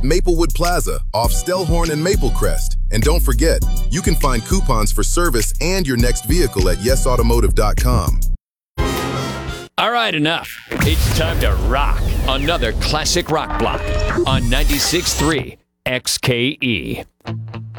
Maplewood Plaza, off Stellhorn and Maplecrest. And don't forget, you can find coupons for service and your next vehicle at yesautomotive.com. All right, enough. It's time to rock another classic rock block on 96.3 XKE.